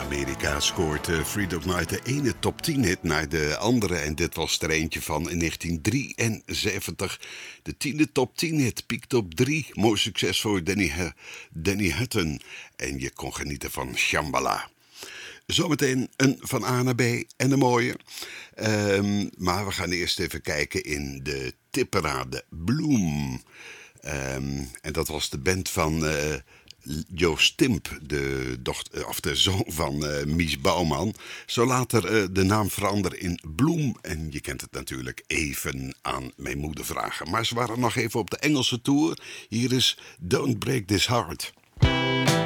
Amerika scoort Freedom Night de ene top 10 hit naar de andere. En dit was er eentje van in 1973. De 10e top 10 hit, piekt op 3. Mooi succes voor Danny Hutton. En je kon genieten van Shambhala. Zometeen een van A naar B en een mooie. Maar we gaan eerst even kijken in de tipparade Bloom. En dat was de band van Joost Timp, de zoon van Mies Bouwman. Zo later de naam veranderen in Bloom. En je kent het natuurlijk even aan mijn moeder vragen. Maar ze waren nog even op de Engelse tour. Hier is Don't Break This Heart.